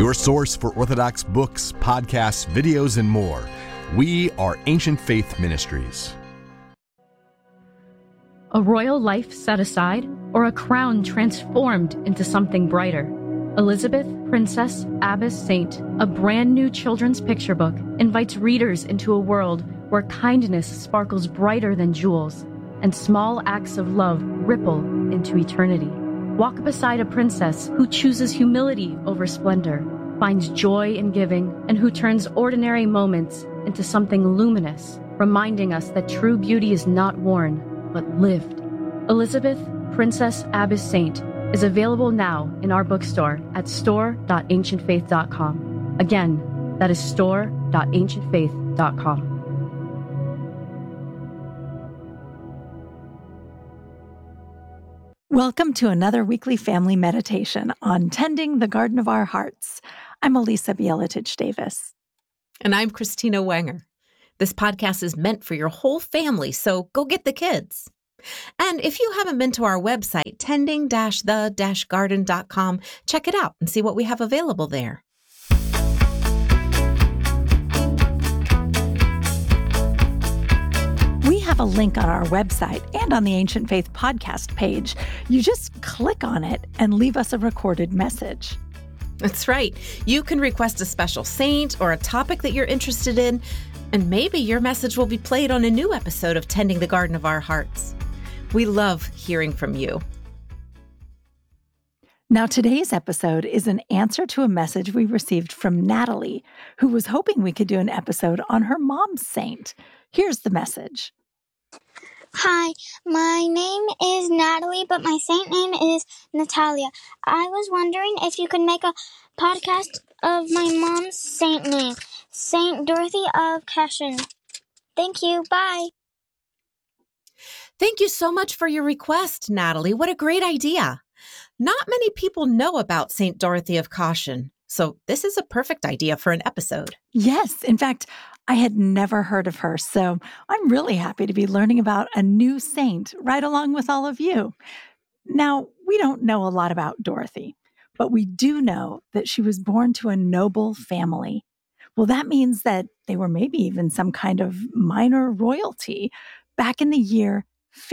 your source for Orthodox books, podcasts, videos, and more. We are Ancient Faith Ministries. A royal life set aside, or a crown transformed into something brighter. Elizabeth, Princess, Abbess, Saint, a brand new children's picture book, invites readers into a world where kindness sparkles brighter than jewels, and small acts of love ripple into eternity. Walk beside a princess who chooses humility over splendor, finds joy in giving, and who turns ordinary moments into something luminous, reminding us that true beauty is not worn, but lived. Elizabeth, Princess, Abbess, Saint is available now in our bookstore at store.ancientfaith.com. Again, that is store.ancientfaith.com. Welcome to another weekly family meditation on tending the garden of our hearts. I'm Elisa Bieletich-Davis. And I'm Christina Wenger. This podcast is meant for your whole family, so go get the kids. And if you haven't been to our website, tending-the-garden.com, check it out and see what we have available there. We have a link on our website and on the Ancient Faith podcast page. You just click on it and leave us a recorded message. That's right. You can request a special saint or a topic that you're interested in, and maybe your message will be played on a new episode of Tending the Garden of Our Hearts. We love hearing from you. Now, today's episode is an answer to a message we received from Natalie, who was hoping we could do an episode on her mom's saint. Here's the message. Hi, my name is Natalie, but my saint name is Natalia. I was wondering if you could make a podcast of my mom's saint name, Saint Dorothy of Cashel. Thank you. Bye. Thank you so much for your request, Natalie. What a great idea. Not many people know about St. Dorothy of Cashel, so this is a perfect idea for an episode. Yes. In fact, I had never heard of her, so I'm really happy to be learning about a new saint right along with all of you. Now, we don't know a lot about Dorothy, but we do know that she was born to a noble family. Well, that means that they were maybe even some kind of minor royalty back in the year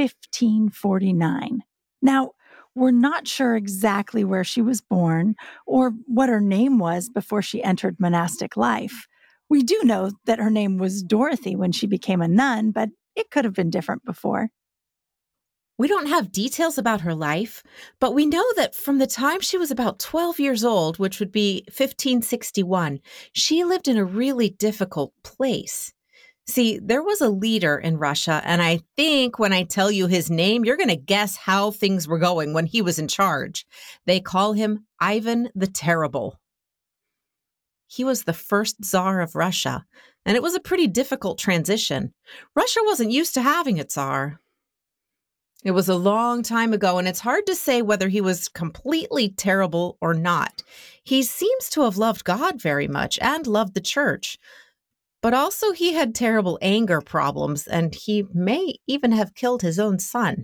1549. Now, we're not sure exactly where she was born or what her name was before she entered monastic life. We do know that her name was Dorothy when she became a nun, but it could have been different before. We don't have details about her life, but we know that from the time she was about 12 years old, which would be 1561, she lived in a really difficult place. See, there was a leader in Russia, and I think when I tell you his name, you're going to guess how things were going when he was in charge. They call him Ivan the Terrible. He was the first Tsar of Russia, and it was a pretty difficult transition. Russia wasn't used to having a Tsar. It was a long time ago, and it's hard to say whether he was completely terrible or not. He seems to have loved God very much and loved the church. But also he had terrible anger problems, and he may even have killed his own son.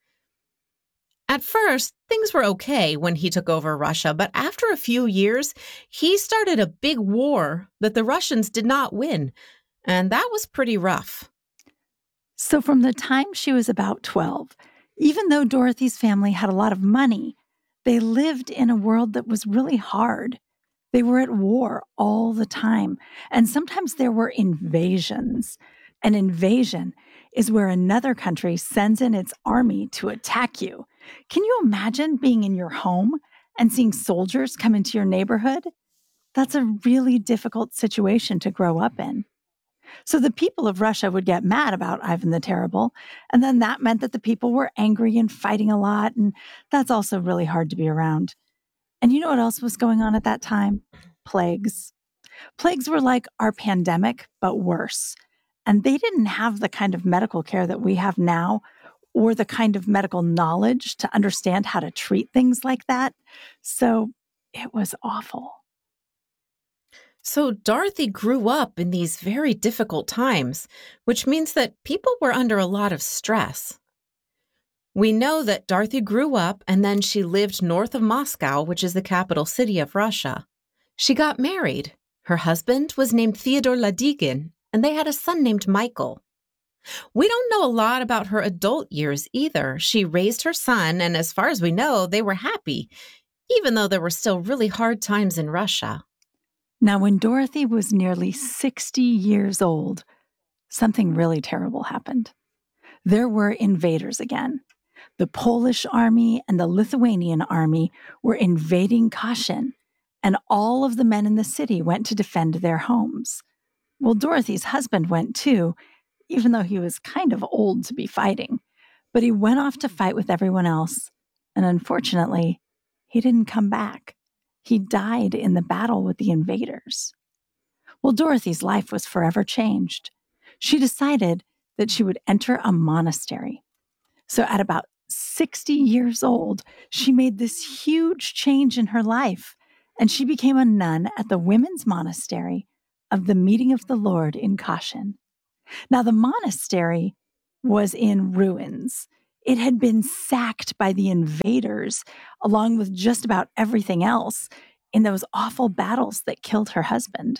At first, things were okay when he took over Russia, but after a few years, he started a big war that the Russians did not win, and that was pretty rough. So from the time she was about 12, even though Dorothy's family had a lot of money, they lived in a world that was really hard. They were at war all the time, and sometimes there were invasions. An invasion is where another country sends in its army to attack you. Can you imagine being in your home and seeing soldiers come into your neighborhood? That's a really difficult situation to grow up in. So the people of Russia would get mad about Ivan the Terrible, and then that meant that the people were angry and fighting a lot, and that's also really hard to be around. And you know what else was going on at that time? Plagues. Plagues were like our pandemic, but worse. And they didn't have the kind of medical care that we have now, or the kind of medical knowledge to understand how to treat things like that. So it was awful. So Dorothy grew up in these very difficult times, which means that people were under a lot of stress. We know that Dorothy grew up and then she lived north of Moscow, which is the capital city of Russia. She got married. Her husband was named Theodore Ladygin, and they had a son named Michael. We don't know a lot about her adult years either. She raised her son, and as far as we know, they were happy, even though there were still really hard times in Russia. Now, when Dorothy was nearly 60 years old, something really terrible happened. There were invaders again. The Polish army and the Lithuanian army were invading Kashin, and all of the men in the city went to defend their homes. Well, Dorothy's husband went too, even though he was kind of old to be fighting. But he went off to fight with everyone else, and unfortunately, he didn't come back. He died in the battle with the invaders. Well, Dorothy's life was forever changed. She decided that she would enter a monastery. So at about 60 years old, she made this huge change in her life, and she became a nun at the women's monastery of the Meeting of the Lord in Kashin. Now, the monastery was in ruins. It had been sacked by the invaders, along with just about everything else, in those awful battles that killed her husband.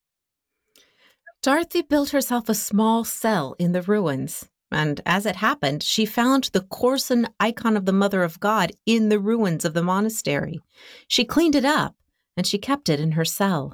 Dorothy built herself a small cell in the ruins, and as it happened, she found the Korsun icon of the Mother of God in the ruins of the monastery. She cleaned it up, and she kept it in her cell.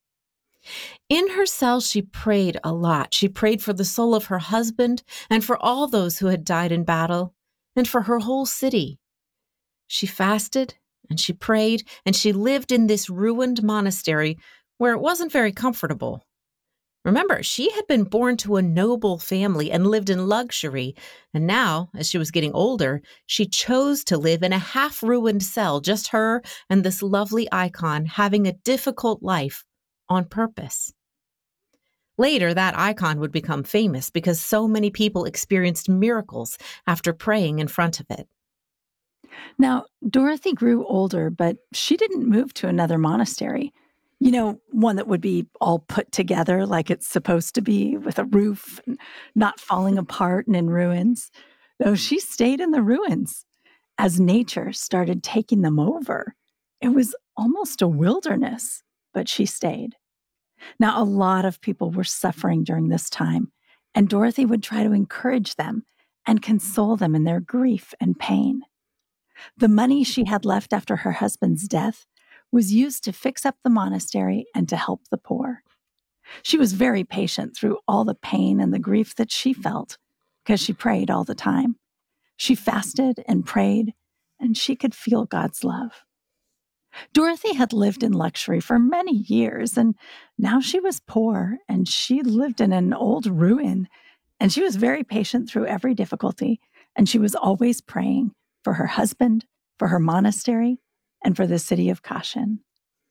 In her cell, she prayed a lot. She prayed for the soul of her husband and for all those who had died in battle and for her whole city. She fasted and she prayed and she lived in this ruined monastery where it wasn't very comfortable. Remember, she had been born to a noble family and lived in luxury. And now, as she was getting older, she chose to live in a half-ruined cell, just her and this lovely icon having a difficult life on purpose. Later, that icon would become famous because so many people experienced miracles after praying in front of it. Now, Dorothy grew older, but she didn't move to another monastery. You know, one that would be all put together like it's supposed to be, with a roof and not falling apart and in ruins. No, she stayed in the ruins as nature started taking them over. It was almost a wilderness, but she stayed. Now, a lot of people were suffering during this time, and Dorothy would try to encourage them and console them in their grief and pain. The money she had left after her husband's death was used to fix up the monastery and to help the poor. She was very patient through all the pain and the grief that she felt because she prayed all the time. She fasted and prayed, and she could feel God's love. Dorothy had lived in luxury for many years, and now she was poor, and she lived in an old ruin, and she was very patient through every difficulty, and she was always praying for her husband, for her monastery, and for the city of Kashin.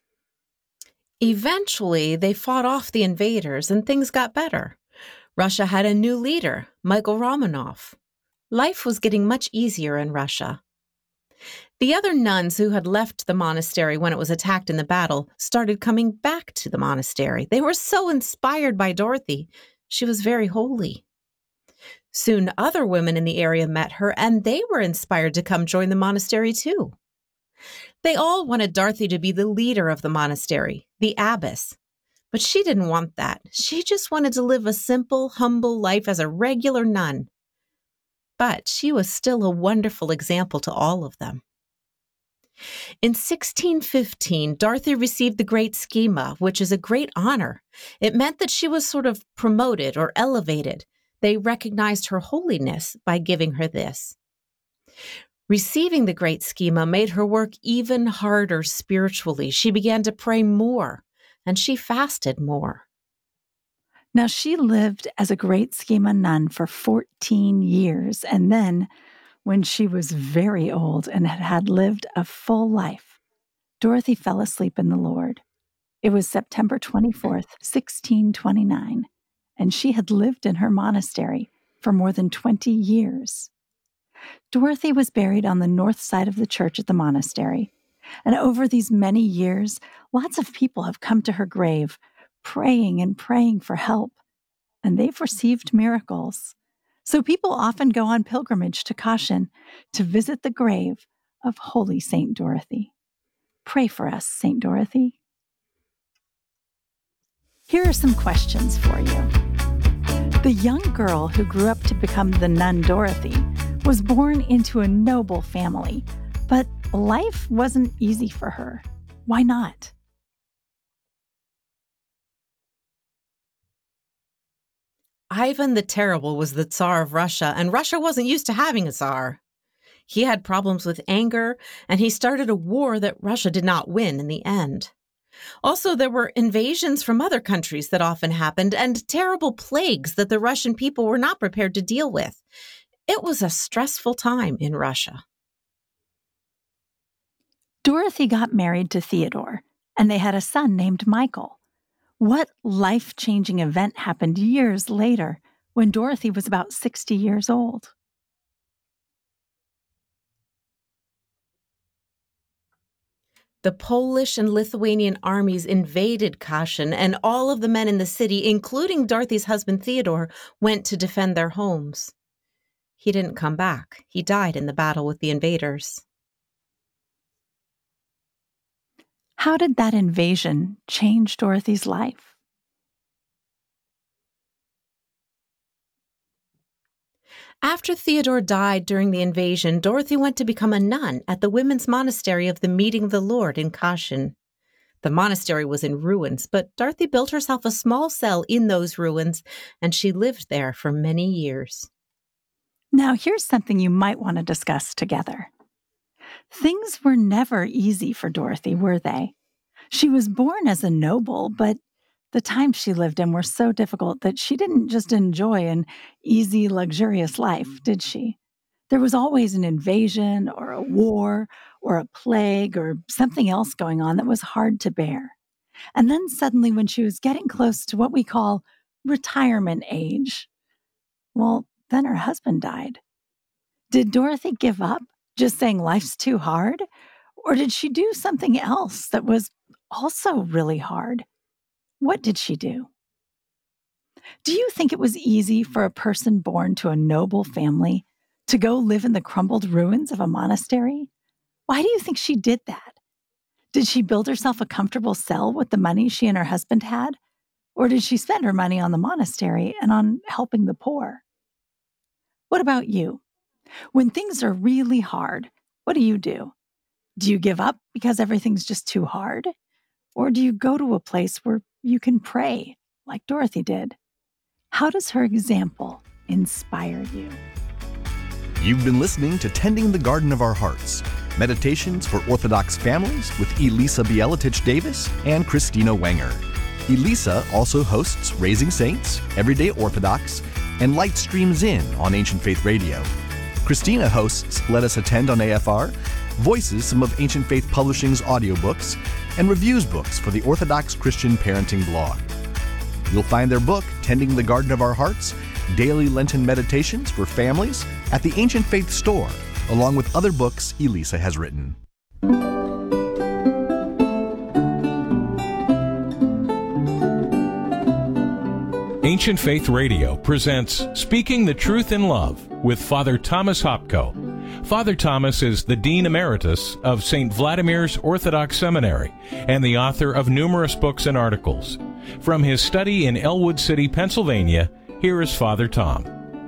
Eventually, they fought off the invaders and things got better. Russia had a new leader, Michael Romanov. Life was getting much easier in Russia. The other nuns who had left the monastery when it was attacked in the battle started coming back to the monastery. They were so inspired by Dorothy. She was very holy. Soon, other women in the area met her, and they were inspired to come join the monastery too. They all wanted Dorothy to be the leader of the monastery, the abbess. But she didn't want that. She just wanted to live a simple, humble life as a regular nun. But she was still a wonderful example to all of them. In 1615, Dorothy received the Great Schema, which is a great honor. It meant that she was sort of promoted or elevated. They recognized her holiness by giving her this. Receiving the Great Schema made her work even harder spiritually. She began to pray more, and she fasted more. Now, she lived as a Great Schema nun for 14 years, and then, when she was very old and had lived a full life, Dorothy fell asleep in the Lord. It was September 24th, 1629, and she had lived in her monastery for more than 20 years. Dorothy was buried on the north side of the church at the monastery, and over these many years, lots of people have come to her grave, praying and praying for help, and they've received miracles. So people often go on pilgrimage to Kashin to visit the grave of Holy Saint Dorothy. Pray for us, Saint Dorothy. Here are some questions for you. The young girl who grew up to become the nun Dorothy was born into a noble family, but life wasn't easy for her. Why not? Ivan the Terrible was the Tsar of Russia, and Russia wasn't used to having a Tsar. He had problems with anger, and he started a war that Russia did not win in the end. Also, there were invasions from other countries that often happened, and terrible plagues that the Russian people were not prepared to deal with. It was a stressful time in Russia. Dorothy got married to Theodore, and they had a son named Michael. What life-changing event happened years later when Dorothy was about 60 years old? The Polish and Lithuanian armies invaded Kashyn, and all of the men in the city, including Dorothy's husband Theodore, went to defend their homes. He didn't come back. He died in the battle with the invaders. How did that invasion change Dorothy's life? After Theodore died during the invasion, Dorothy went to become a nun at the women's monastery of the Meeting of the Lord in Kashyn. The monastery was in ruins, but Dorothy built herself a small cell in those ruins, and she lived there for many years. Now, here's something you might want to discuss together. Things were never easy for Dorothy, were they? She was born as a noble, but the times she lived in were so difficult that she didn't just enjoy an easy, luxurious life, did she? There was always an invasion or a war or a plague or something else going on that was hard to bear. And then suddenly, when she was getting close to what we call retirement age, well, then her husband died. Did Dorothy give up, just saying life's too hard? Or did she do something else that was also really hard? What did she do? Do you think it was easy for a person born to a noble family to go live in the crumbled ruins of a monastery? Why do you think she did that? Did she build herself a comfortable cell with the money she and her husband had? Or did she spend her money on the monastery and on helping the poor? What about you? When things are really hard, what do? Do you give up because everything's just too hard? Or do you go to a place where you can pray like Dorothy did? How does her example inspire you? You've been listening to Tending the Garden of Our Hearts, Meditations for Orthodox Families with Elisa Bielatich-Davis and Christina Wenger. Elisa also hosts Raising Saints, Everyday Orthodox, and Light Streams In on Ancient Faith Radio. Christina hosts Let Us Attend on AFR, voices some of Ancient Faith Publishing's audiobooks, and reviews books for the Orthodox Christian Parenting blog. You'll find their book, Tending the Garden of Our Hearts, Daily Lenten Meditations for Families, at the Ancient Faith store, along with other books Elisa has written. Ancient Faith Radio presents Speaking the Truth in Love with Father Thomas Hopko. Father Thomas is the Dean Emeritus of St. Vladimir's Orthodox Seminary and the author of numerous books and articles. From his study in Elwood City, Pennsylvania, here is Father Tom.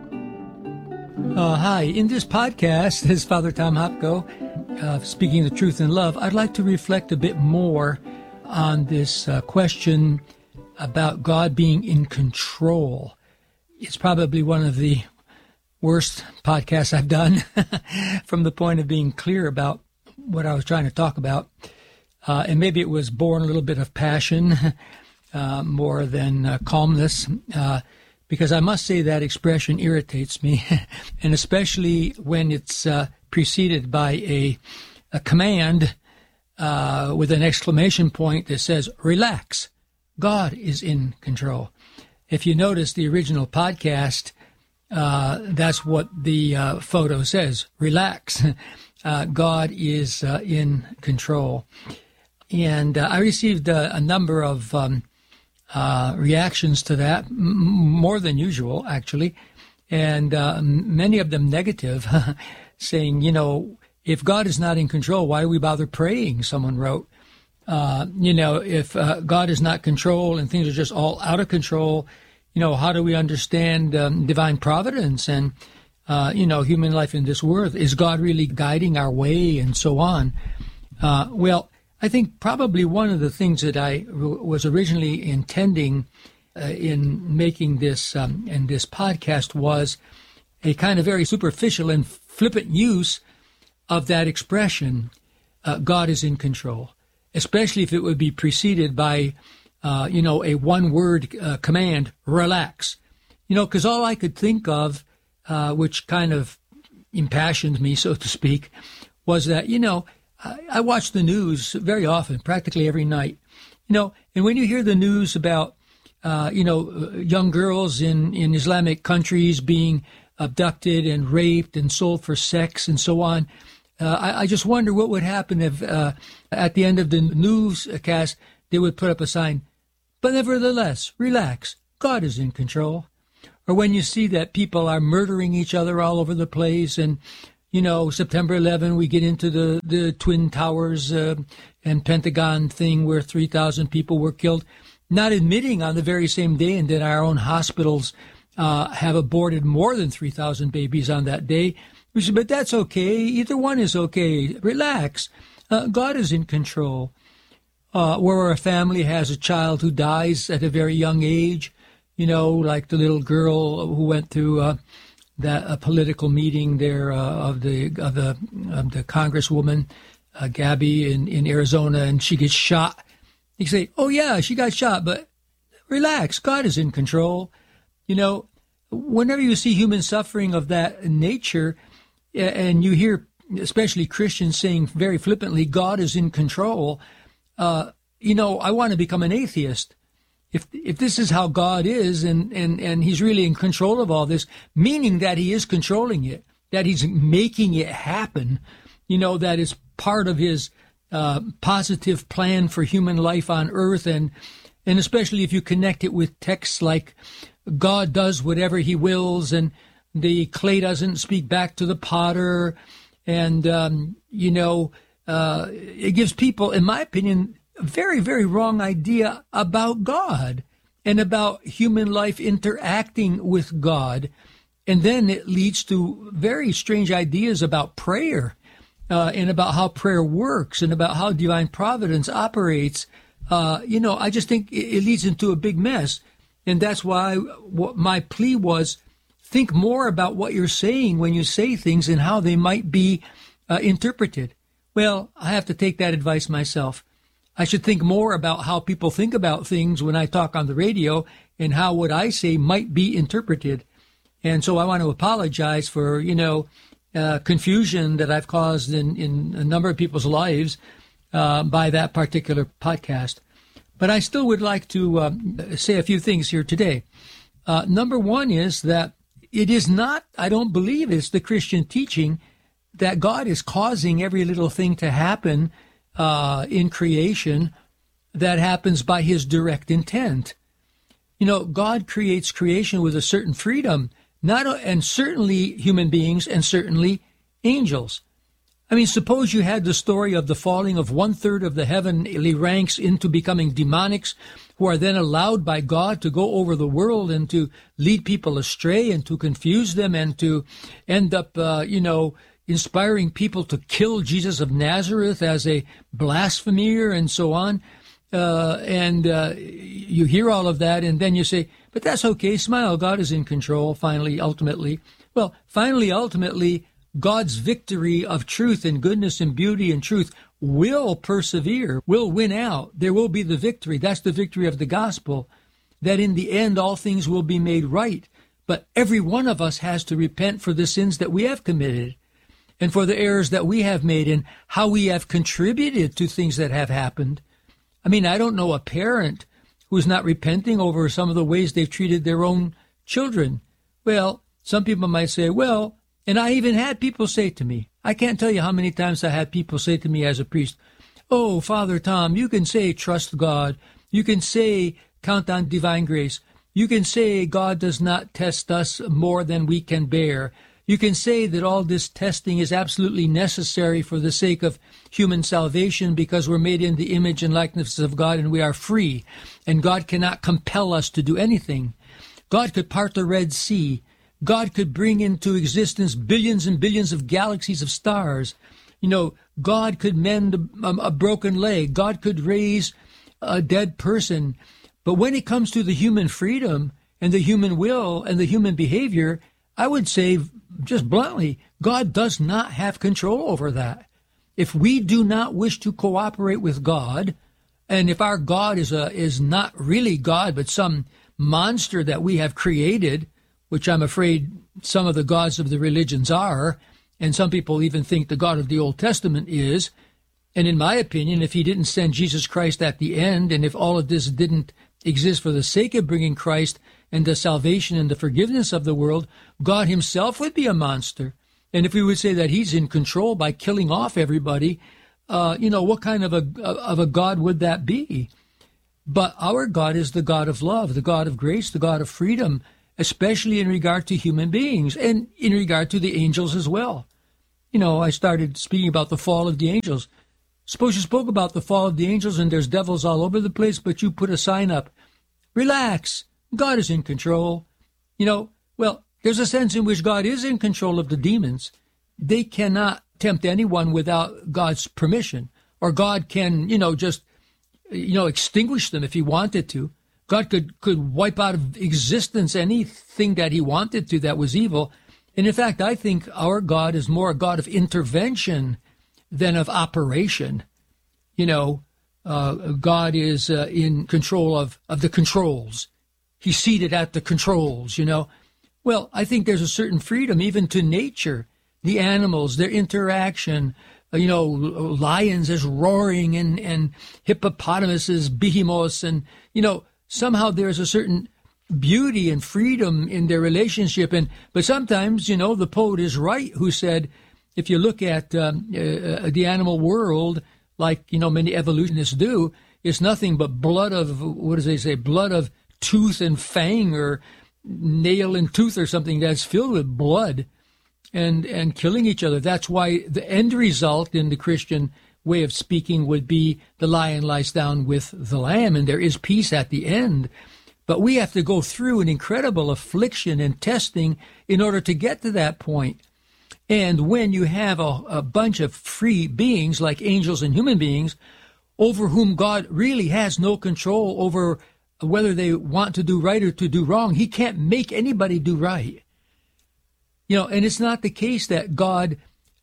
Hi. In this podcast, this is Father Tom Hopko, Speaking the Truth in Love. I'd like to reflect a bit more on this question about God being in control. It's probably one of the worst podcasts I've done from the point of being clear about what I was trying to talk about. And maybe it was born a little bit of passion more than calmness, because I must say that expression irritates me, and especially when it's preceded by a command with an exclamation point that says, relax. God is in control. If you notice the original podcast, that's what the photo says, relax. God is in control. And I received a number of reactions to that, more than usual, actually, and many of them negative, saying, if God is not in control, why do we bother praying, someone wrote. If God is not control and things are just all out of control, how do we understand divine providence and, human life in this world? Is God really guiding our way and so on? Well, I think probably one of the things that I was originally intending in making this and this podcast was a kind of very superficial and flippant use of that expression, God is in control, especially if it would be preceded by, a one-word command, relax. Because all I could think of, which kind of impassioned me, so to speak, was that, I watch the news very often, practically every night, and when you hear the news about, young girls in Islamic countries being abducted and raped and sold for sex and so on, I just wonder what would happen if at the end of the newscast they would put up a sign, but nevertheless, relax, God is in control. Or when you see that people are murdering each other all over the place and, September 11, we get into the Twin Towers and Pentagon thing where 3,000 people were killed, not admitting on the very same day and that our own hospitals have aborted more than 3,000 babies on that day. We said, but that's okay. Either one is okay. Relax. God is in control. Where a family has a child who dies at a very young age, like the little girl who went through that political meeting there of the Congresswoman Gabby in Arizona, and she gets shot. You say, oh yeah, she got shot, but relax. God is in control. Whenever you see human suffering of that nature, and you hear especially Christians saying very flippantly, God is in control, I want to become an atheist. If this is how God is and he's really in control of all this, meaning that he is controlling it, that he's making it happen, that is part of his positive plan for human life on earth, and especially if you connect it with texts like God does whatever he wills and the clay doesn't speak back to the potter, and, it gives people, in my opinion, a very, very wrong idea about God and about human life interacting with God. And then it leads to very strange ideas about prayer and about how prayer works and about how divine providence operates. I just think it leads into a big mess. And that's why what my plea was, think more about what you're saying when you say things and how they might be interpreted. Well, I have to take that advice myself. I should think more about how people think about things when I talk on the radio and how what I say might be interpreted. And so I want to apologize for, confusion that I've caused in a number of people's lives by that particular podcast. But I still would like to say a few things here today. Number one is that it is not, I don't believe it's the Christian teaching that God is causing every little thing to happen in creation that happens by his direct intent. God creates creation with a certain freedom, and certainly human beings and certainly angels. I mean, suppose you had the story of the falling of 1/3 of the heavenly ranks into becoming demonics, who are then allowed by God to go over the world and to lead people astray and to confuse them and to end up, inspiring people to kill Jesus of Nazareth as a blasphemer and so on. You hear all of that, and then you say, but that's okay, smile, God is in control, finally, ultimately. Well, finally, ultimately, God's victory of truth and goodness and beauty and truth will persevere, will win out. There will be the victory. That's the victory of the gospel, that in the end all things will be made right. But every one of us has to repent for the sins that we have committed and for the errors that we have made and how we have contributed to things that have happened. I mean, I don't know a parent who's not repenting over some of the ways they've treated their own children. Well, some people might say, well, and I even had people say to me, I can't tell you how many times I had people say to me as a priest, oh, Father Tom, you can say trust God. You can say count on divine grace. You can say God does not test us more than we can bear. You can say that all this testing is absolutely necessary for the sake of human salvation because we're made in the image and likeness of God and we are free, and God cannot compel us to do anything. God could part the Red Sea. God could bring into existence billions and billions of galaxies of stars. God could mend a broken leg. God could raise a dead person. But when it comes to the human freedom and the human will and the human behavior, I would say just bluntly, God does not have control over that. If we do not wish to cooperate with God, and if our God is not really God, but some monster that we have created, which I'm afraid some of the gods of the religions are, and some people even think the God of the Old Testament is, and in my opinion, if he didn't send Jesus Christ at the end, and if all of this didn't exist for the sake of bringing Christ and the salvation and the forgiveness of the world, God himself would be a monster. And if we would say that he's in control by killing off everybody, what kind of a God would that be? But our God is the God of love, the God of grace, the God of freedom, especially in regard to human beings and in regard to the angels as well. I started speaking about the fall of the angels. Suppose you spoke about the fall of the angels and there's devils all over the place, but you put a sign up. Relax. God is in control. Well, there's a sense in which God is in control of the demons. They cannot tempt anyone without God's permission, or God can, just, extinguish them if he wanted to. God could wipe out of existence anything that he wanted to that was evil. And in fact, I think our God is more a God of intervention than of operation. God is in control of the controls. He's seated at the controls, Well, I think there's a certain freedom even to nature, the animals, their interaction, lions as roaring and hippopotamuses, behemoths, and, somehow there's a certain beauty and freedom in their relationship. But sometimes, the poet is right who said, if you look at the animal world, like, many evolutionists do, it's nothing but blood of, blood of tooth and fang, or nail and tooth, or something that's filled with blood and killing each other. That's why the end result in the Christian way of speaking would be the lion lies down with the lamb, and there is peace at the end. But we have to go through an incredible affliction and testing in order to get to that point. And when you have a bunch of free beings like angels and human beings over whom God really has no control over whether they want to do right or to do wrong, he can't make anybody do right. And it's not the case that God,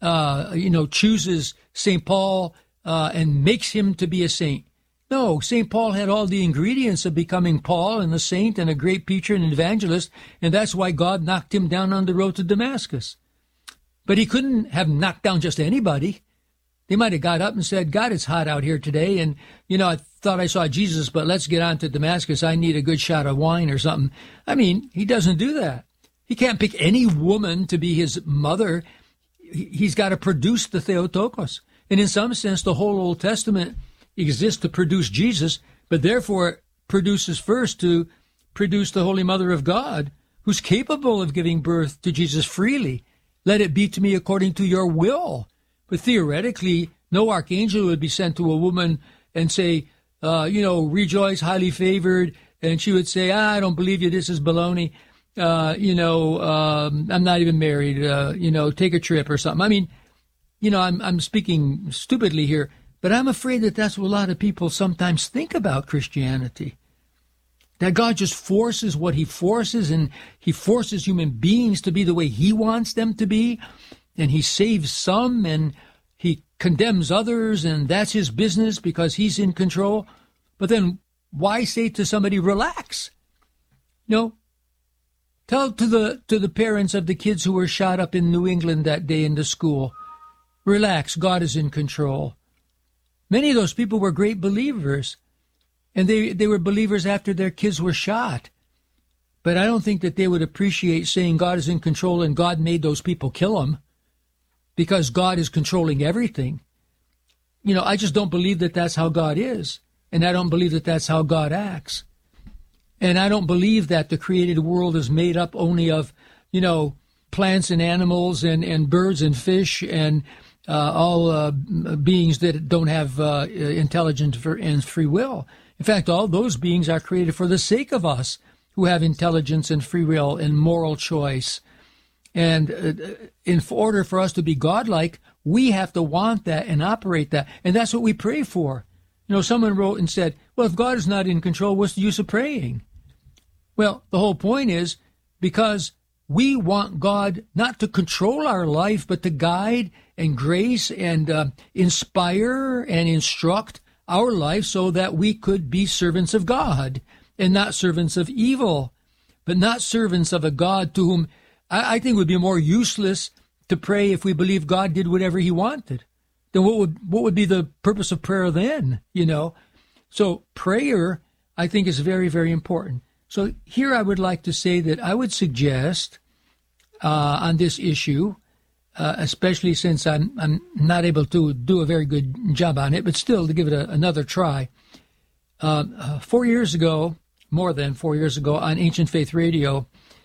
chooses St. Paul and makes him to be a saint. No, St. Paul had all the ingredients of becoming Paul and a saint and a great preacher and evangelist, and that's why God knocked him down on the road to Damascus. But he couldn't have knocked down just anybody. They might have got up and said, God, it's hot out here today, and, I thought I saw Jesus, but let's get on to Damascus. I need a good shot of wine or something. I mean, he doesn't do that. He can't pick any woman to be his mother. He's got to produce the Theotokos. And in some sense, the whole Old Testament exists to produce Jesus, but therefore it produces first to produce the Holy Mother of God, who's capable of giving birth to Jesus freely. Let it be to me according to your will. But theoretically, no archangel would be sent to a woman and say, rejoice, highly favored. And she would say, I don't believe you. This is baloney. I'm not even married. Take a trip or something. I mean, I'm speaking stupidly here, but I'm afraid that that's what a lot of people sometimes think about Christianity. That God just forces what he forces, and he forces human beings to be the way he wants them to be, and he saves some and he condemns others, and that's his business because he's in control. But then why say to somebody, relax? Tell to the parents of the kids who were shot up in New England that day in the school, relax, God is in control. Many of those people were great believers, and they were believers after their kids were shot. But I don't think that they would appreciate saying God is in control and God made those people kill them, because God is controlling everything. I just don't believe that that's how God is, and I don't believe that that's how God acts. And I don't believe that the created world is made up only of, plants and animals and birds and fish and all beings that don't have intelligence and free will. In fact, all those beings are created for the sake of us who have intelligence and free will and moral choice. And in order for us to be godlike, we have to want that and operate that. And that's what we pray for. You know, someone wrote and said, well, if God is not in control, what's the use of praying? Well, the whole point is because we want God not to control our life, but to guide and grace and inspire and instruct our life so that we could be servants of God and not servants of evil, but not servants of a God to whom I think it would be more useless to pray if we believe God did whatever he wanted. Then what would be the purpose of prayer then, you know? So prayer, I think, is very, very important. So here I would like to say that I would suggest on this issue, especially since I'm not able to do a very good job on it, but still to give it another try. 4 years ago, more than 4 years ago, on Ancient Faith Radio,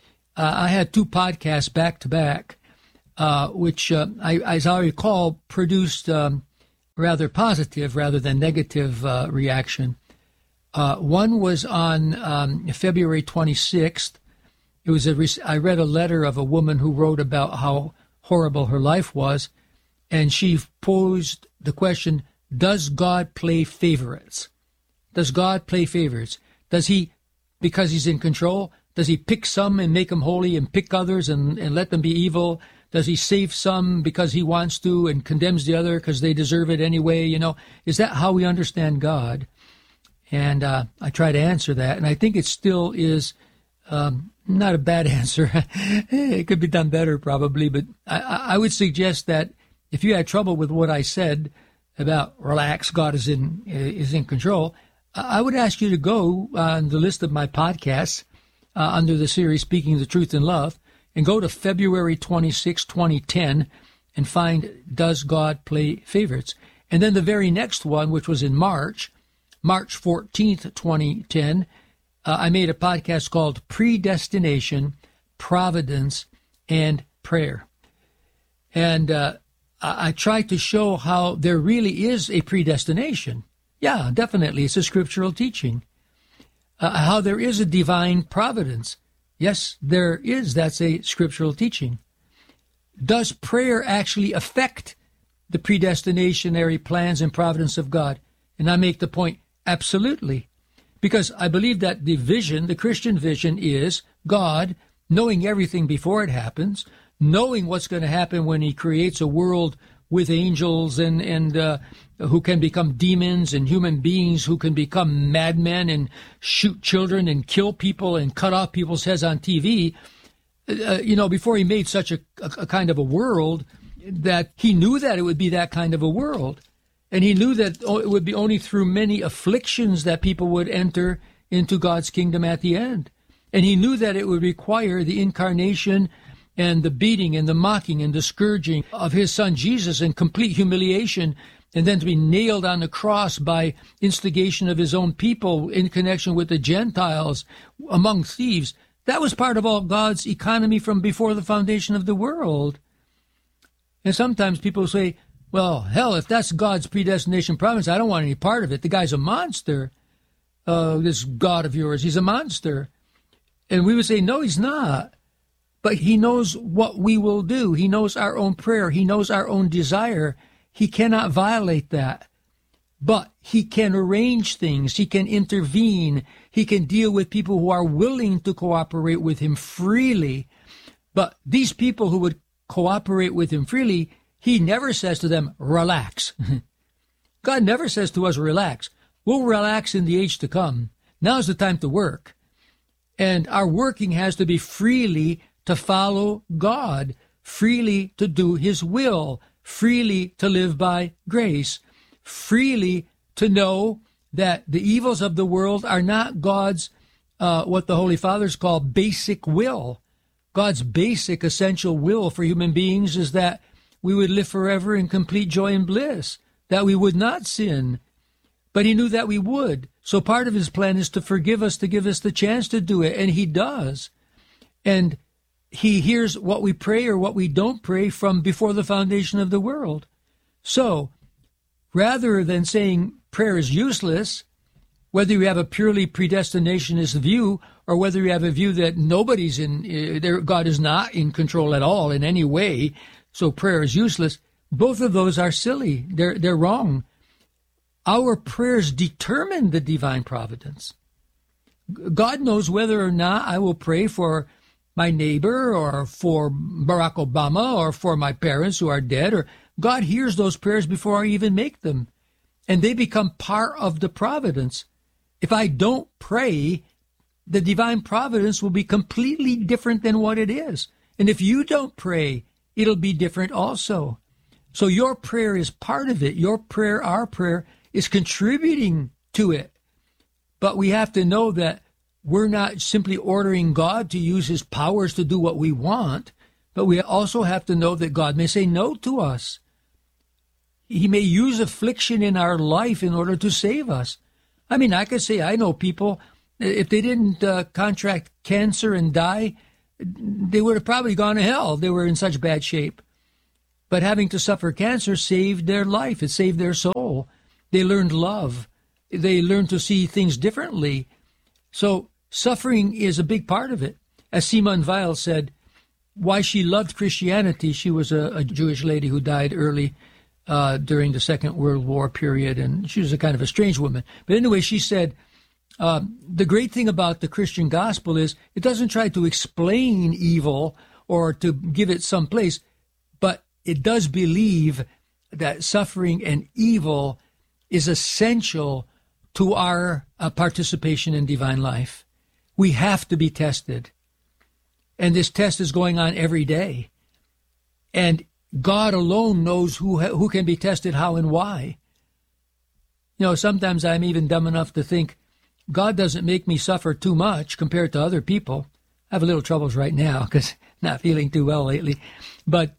I had 2 podcasts back to back, which I, as I recall, produced rather positive rather than negative reaction. One was on February 26th. It was I read a letter of a woman who wrote about how horrible her life was, and she posed the question, does God play favorites? Does God play favorites? Does he, because he's in control, does he pick some and make them holy and pick others and let them be evil? Does he save some because he wants to and condemns the other because they deserve it anyway? You know, is that how we understand God? And I try to answer that, and I think it still is not a bad answer. It could be done better probably, but I would suggest that if you had trouble with what I said about relax, God is in control, I would ask you to go on the list of my podcasts under the series Speaking the Truth in Love and go to February 26, 2010 and find Does God Play Favorites? And then the very next one, which was in March 14th, 2010, I made a podcast called Predestination, Providence, and Prayer. And I tried to show how there really is a predestination. Yeah, definitely. It's a scriptural teaching. How there is a divine providence. Yes, there is. That's a scriptural teaching. Does prayer actually affect the predestinatory plans and providence of God? And I make the point, absolutely. Because I believe that the vision, the Christian vision, is God knowing everything before it happens, knowing what's going to happen when he creates a world with angels and who can become demons and human beings who can become madmen and shoot children and kill people and cut off people's heads on TV. Before he made such a kind of a world, that he knew that it would be that kind of a world. And he knew that it would be only through many afflictions that people would enter into God's kingdom at the end. And he knew that it would require the incarnation and the beating and the mocking and the scourging of his son Jesus and complete humiliation, and then to be nailed on the cross by instigation of his own people in connection with the Gentiles among thieves. That was part of all God's economy from before the foundation of the world. And sometimes people say, well, hell, if that's God's predestination providence, I don't want any part of it. The guy's a monster. This God of yours, he's a monster. And we would say, no, he's not. But he knows what we will do. He knows our own prayer. He knows our own desire. He cannot violate that. But he can arrange things. He can intervene. He can deal with people who are willing to cooperate with him freely. But these people who would cooperate with him freely, he never says to them, relax. God never says to us, relax. We'll relax in the age to come. Now's the time to work. And our working has to be freely to follow God, freely to do his will, freely to live by grace, freely to know that the evils of the world are not God's, what the Holy Fathers call basic will. God's basic essential will for human beings is that we would live forever in complete joy and bliss, that we would not sin. But he knew that we would. So part of his plan is to forgive us, to give us the chance to do it, and he does. And he hears what we pray or what we don't pray from before the foundation of the world. So, rather than saying prayer is useless, whether you have a purely predestinationist view or whether you have a view that God is not in control at all in any way, so prayer is useless, both of those are silly. They're wrong. Our prayers determine the divine providence. God knows whether or not I will pray for my neighbor or for Barack Obama or for my parents who are dead. Or God hears those prayers before I even make them, and they become part of the providence. If I don't pray, the divine providence will be completely different than what it is. And if you don't pray, it'll be different also. So your prayer is part of it. Your prayer, our prayer, is contributing to it. But we have to know that we're not simply ordering God to use his powers to do what we want, but we also have to know that God may say no to us. He may use affliction in our life in order to save us. I mean, I could say I know people, if they didn't contract cancer and die, they would have probably gone to hell. They were in such bad shape. But having to suffer cancer saved their life. It saved their soul. They learned love. They learned to see things differently. So suffering is a big part of it. As Simone Weil said, why she loved Christianity, she was a Jewish lady who died early during the Second World War period, and she was a kind of a strange woman. But anyway, she said, the great thing about the Christian gospel is it doesn't try to explain evil or to give it some place, but it does believe that suffering and evil is essential to our participation in divine life. We have to be tested. And this test is going on every day. And God alone knows who can be tested, how, and why. You know, sometimes I'm even dumb enough to think God doesn't make me suffer too much compared to other people. I have a little troubles right now because not feeling too well lately. But,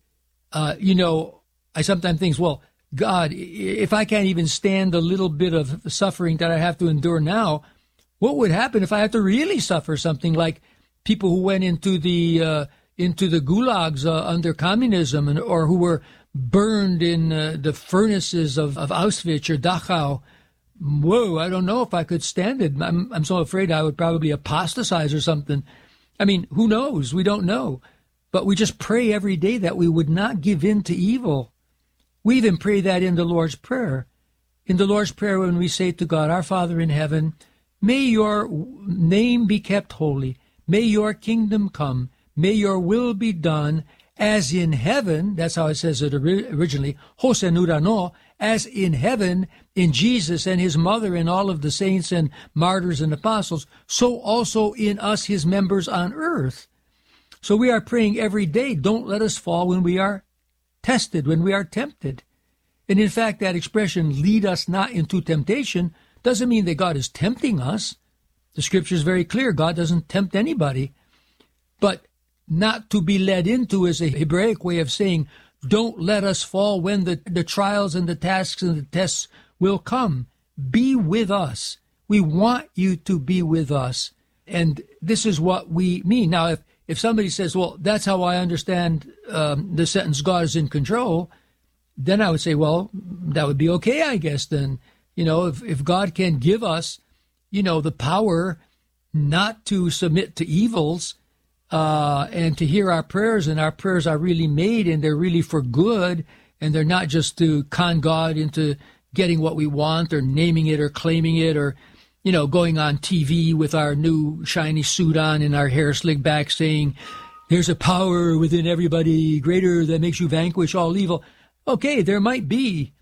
I sometimes think, well, God, if I can't even stand the little bit of suffering that I have to endure now, what would happen if I had to really suffer something like people who went into the gulags under communism or who were burned in the furnaces of Auschwitz or Dachau? Whoa, I don't know if I could stand it. I'm so afraid I would probably apostatize or something. I mean, who knows? We don't know. But we just pray every day that we would not give in to evil. We even pray that in the Lord's Prayer. In the Lord's Prayer, when we say to God, our Father in heaven, may your name be kept holy. May your kingdom come. May your will be done as in heaven. That's how it says it originally. Hos en urano, as in heaven, in Jesus and his mother and all of the saints and martyrs and apostles, so also in us, his members on earth. So we are praying every day, don't let us fall when we are tested, when we are tempted. And in fact, that expression, lead us not into temptation, doesn't mean that God is tempting us. The scripture is very clear. God doesn't tempt anybody. But not to be led into is a Hebraic way of saying, don't let us fall when the trials and the tasks and the tests will come. Be with us. We want you to be with us. And this is what we mean. Now, if somebody says, well, that's how I understand the sentence, God is in control, then I would say, well, that would be okay, I guess, then. You know, if God can give us, the power not to submit to evils and to hear our prayers, and our prayers are really made and they're really for good, and they're not just to con God into getting what we want or naming it or claiming it or, going on TV with our new shiny suit on and our hair slicked back saying, there's a power within everybody greater that makes you vanquish all evil. Okay, there might be.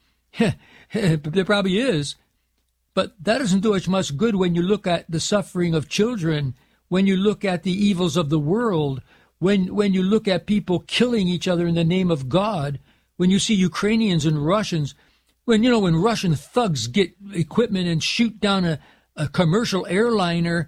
There probably is. But that doesn't do as much good when you look at the suffering of children, when you look at the evils of the world, when you look at people killing each other in the name of God, when you see Ukrainians and Russians, when Russian thugs get equipment and shoot down a commercial airliner,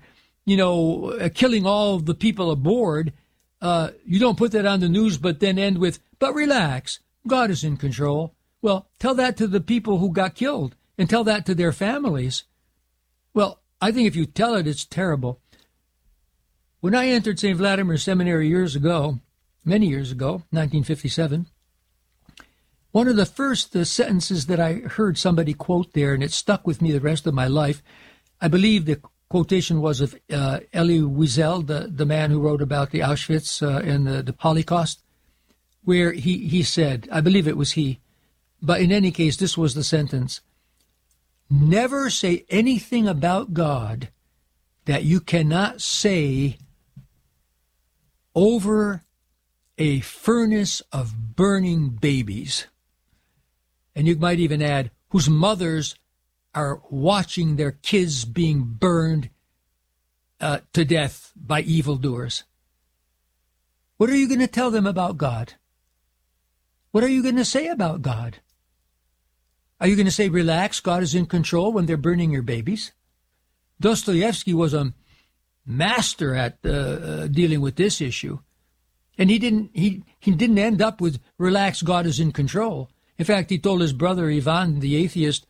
killing all the people aboard, you don't put that on the news but then end with, but relax, God is in control. Well, tell that to the people who got killed and tell that to their families. Well, I think if you tell it, it's terrible. When I entered St. Vladimir Seminary many years ago, 1957, one of the first sentences that I heard somebody quote there, and it stuck with me the rest of my life, I believe the quotation was of Elie Wiesel, the man who wrote about the Auschwitz and the Holocaust, where he said, I believe it was he, but in any case, this was the sentence: never say anything about God that you cannot say over a furnace of burning babies. And you might even add, whose mothers are watching their kids being burned to death by evildoers. What are you going to tell them about God? What are you going to say about God? Are you going to say, relax, God is in control, when they're burning your babies? Dostoevsky was a master at dealing with this issue. And he didn't end up with, relax, God is in control. In fact, he told his brother Ivan, the atheist,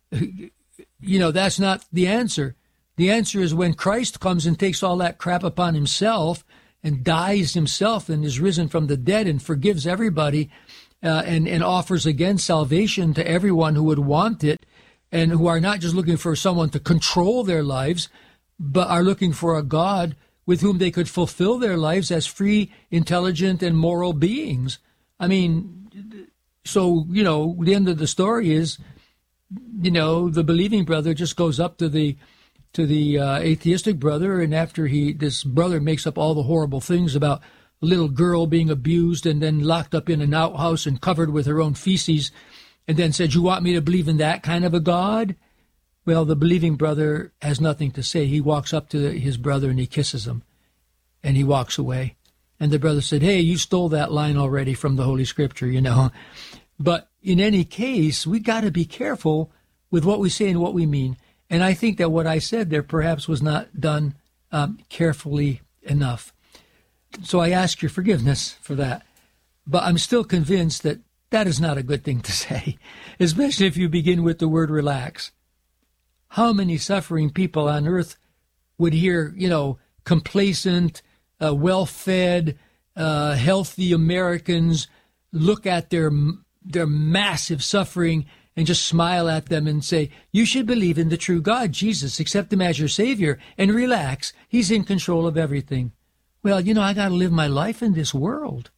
that's not the answer. The answer is when Christ comes and takes all that crap upon himself and dies himself and is risen from the dead and forgives everybody and offers again salvation to everyone who would want it and who are not just looking for someone to control their lives, but are looking for a God with whom they could fulfill their lives as free, intelligent, and moral beings. I mean, so, the end of the story is, the believing brother just goes up to the atheistic brother, and after this brother makes up all the horrible things about a little girl being abused and then locked up in an outhouse and covered with her own feces, and then said, you want me to believe in that kind of a God? Well, the believing brother has nothing to say. He walks up to his brother and he kisses him, and he walks away. And the brother said, hey, you stole that line already from the Holy Scripture, But in any case, we got to be careful with what we say and what we mean. And I think that what I said there perhaps was not done carefully enough. So I ask your forgiveness for that. But I'm still convinced that that is not a good thing to say, especially if you begin with the word relax. How many suffering people on earth would hear, complacent, well-fed, healthy Americans look at their massive suffering and just smile at them and say, you should believe in the true God, Jesus, accept him as your Savior, and relax. He's in control of everything. Well, I got to live my life in this world.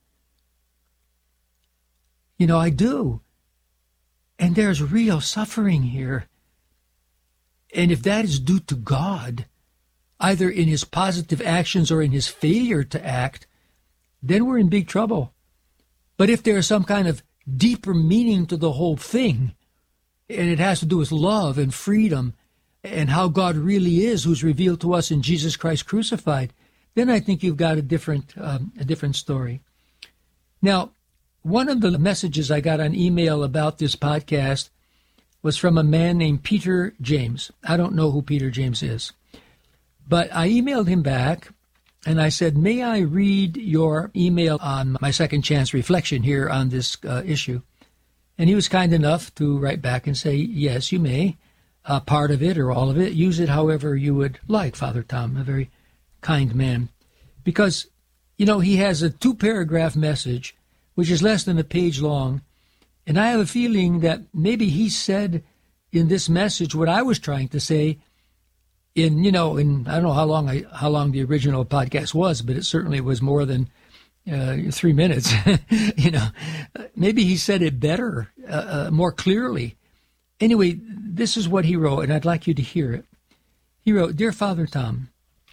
I do. And there's real suffering here. And if that is due to God, either in his positive actions or in his failure to act, then we're in big trouble. But if there's some kind of deeper meaning to the whole thing, and it has to do with love and freedom and how God really is, who's revealed to us in Jesus Christ crucified, then I think you've got a different story. Now, one of the messages I got on email about this podcast was from a man named Peter James. I don't know who Peter James is, but I emailed him back and I said, may I read your email on my second chance reflection here on this issue? And he was kind enough to write back and say, yes, you may. Part of it or all of it. Use it however you would like, Father Tom, a very kind man. Because, he has a 2-paragraph message, which is less than a page long. And I have a feeling that maybe he said in this message what I was trying to say in I don't know how long the original podcast was, but it certainly was more than 3 minutes. Maybe he said it better, more clearly. Anyway, this is what he wrote, and I'd like you to hear it. He wrote, Dear Father Tom,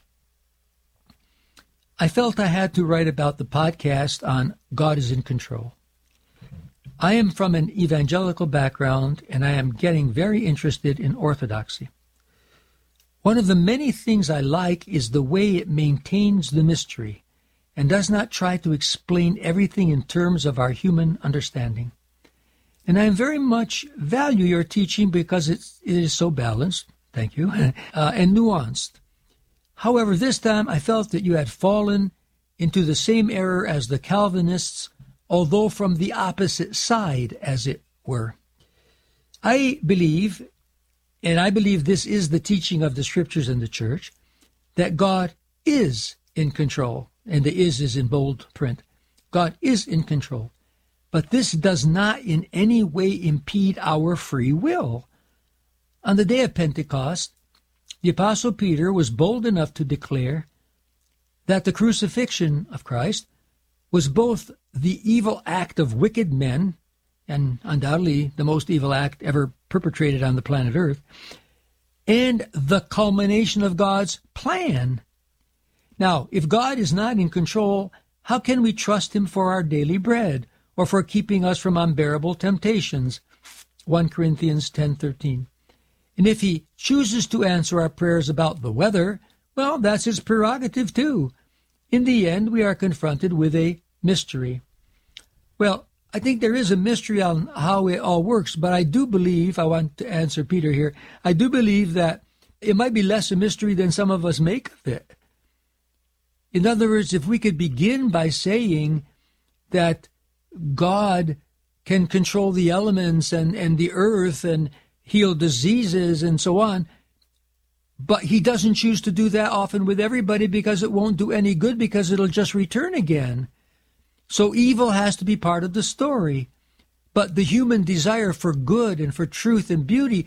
I felt I had to write about the podcast on God is in control. I am from an evangelical background, and I am getting very interested in orthodoxy. One of the many things I like is the way it maintains the mystery and does not try to explain everything in terms of our human understanding. And I very much value your teaching because it is so balanced, thank you, and nuanced. However, this time I felt that you had fallen into the same error as the Calvinists, although from the opposite side, as it were. I believe, and I believe this is the teaching of the Scriptures and the Church, that God is in control, and the is in bold print. God is in control. But this does not in any way impede our free will. On the day of Pentecost, the Apostle Peter was bold enough to declare that the crucifixion of Christ was both the evil act of wicked men, and undoubtedly the most evil act ever perpetrated on the planet Earth, and the culmination of God's plan. Now, if God is not in control, how can we trust him for our daily bread or for keeping us from unbearable temptations? 1 Corinthians 10:13. And if he chooses to answer our prayers about the weather, well, that's his prerogative too. In the end, we are confronted with a mystery. Well, I think there is a mystery on how it all works, but I do believe, I want to answer Peter here, I do believe that it might be less a mystery than some of us make of it. In other words, if we could begin by saying that God can control the elements and the earth and heal diseases and so on, but he doesn't choose to do that often with everybody because it won't do any good, because it'll just return again. So evil has to be part of the story. But the human desire for good and for truth and beauty